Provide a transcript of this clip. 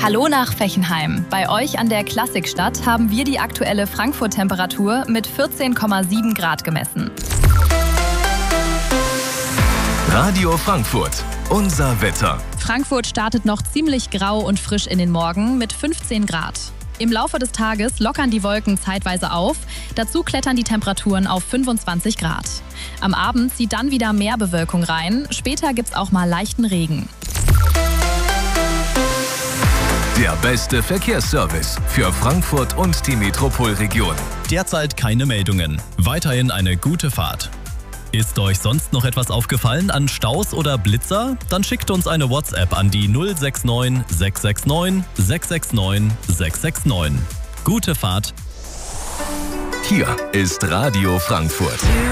Hallo nach Fechenheim. Bei euch an der Klassikstadt haben wir die aktuelle Frankfurt-Temperatur mit 14,7 Grad gemessen. Radio Frankfurt, unser Wetter. Frankfurt startet noch ziemlich grau und frisch in den Morgen mit 15 Grad. Im Laufe des Tages lockern die Wolken zeitweise auf, dazu klettern die Temperaturen auf 25 Grad. Am Abend zieht dann wieder mehr Bewölkung rein, später gibt's auch mal leichten Regen. Der beste Verkehrsservice für Frankfurt und die Metropolregion. Derzeit keine Meldungen. Weiterhin eine gute Fahrt. Ist euch sonst noch etwas aufgefallen an Staus oder Blitzer? Dann schickt uns eine WhatsApp an die 069 669 669 669. Gute Fahrt. Hier ist Radio Frankfurt.